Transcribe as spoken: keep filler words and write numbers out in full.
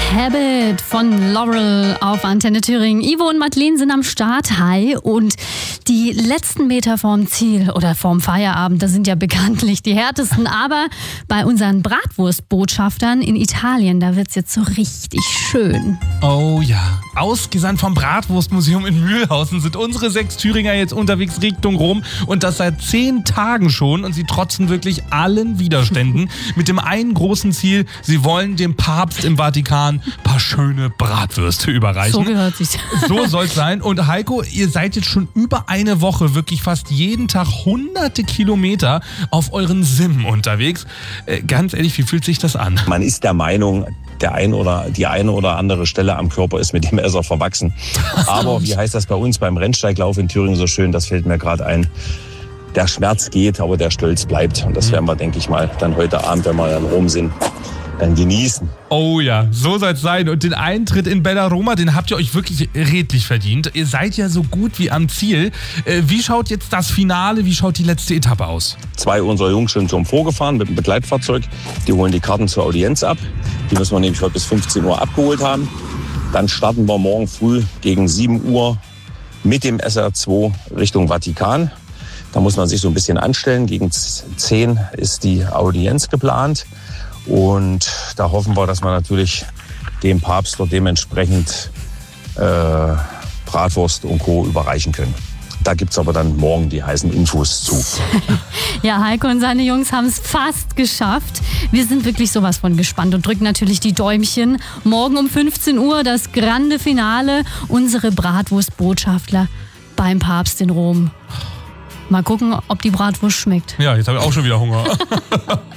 Habit von Laurel auf Antenne Thüringen. Ivo und Madeleine sind am Start. Hi. Und die letzten Meter vorm Ziel oder vorm Feierabend, das sind ja bekanntlich die härtesten. Aber bei unseren Bratwurstbotschaftern in Italien, da wird's jetzt so richtig schön. Oh ja. Ausgesandt vom Bratwurstmuseum in Mühlhausen sind unsere sechs Thüringer jetzt unterwegs Richtung Rom. Und das seit zehn Tagen schon. Und sie trotzen wirklich allen Widerständen. Mit dem einen großen Ziel, sie wollen dem Papst im Vatikan ein paar schöne Bratwürste überreichen. So gehört sich's. So soll's sein. Und Heiko, ihr seid jetzt schon über eine Woche wirklich fast jeden Tag hunderte Kilometer auf euren Sim unterwegs. Äh, ganz ehrlich, wie fühlt sich das an? Man ist der Meinung, der ein oder die eine oder andere Stelle am Körper ist mit dem Messer verwachsen. Aber wie heißt das bei uns beim Rennsteiglauf in Thüringen so schön? Das fällt mir gerade ein. Der Schmerz geht, aber der Stolz bleibt. Und das werden wir, denke ich mal, dann heute Abend, wenn wir in Rom sind, dann genießen. Oh ja, so soll's sein. Und den Eintritt in Bella Roma, den habt ihr euch wirklich redlich verdient. Ihr seid ja so gut wie am Ziel. Wie schaut jetzt das Finale, wie schaut die letzte Etappe aus? Zwei unserer Jungs sind zum Vorgefahren mit dem Begleitfahrzeug. Die holen die Karten zur Audienz ab. Die müssen wir nämlich heute bis fünfzehn Uhr abgeholt haben. Dann starten wir morgen früh gegen sieben Uhr mit dem S R zwei Richtung Vatikan. Da muss man sich so ein bisschen anstellen. Gegen zehn ist die Audienz geplant. Und da hoffen wir, dass wir natürlich dem Papst dort dementsprechend äh, Bratwurst und Co. überreichen können. Da gibt's aber dann morgen die heißen Infos zu. Ja, Heiko und seine Jungs haben es fast geschafft. Wir sind wirklich sowas von gespannt und drücken natürlich die Däumchen. Morgen um fünfzehn Uhr das grande Finale. Unsere Bratwurstbotschafter beim Papst in Rom. Mal gucken, ob die Bratwurst schmeckt. Ja, jetzt habe ich auch schon wieder Hunger.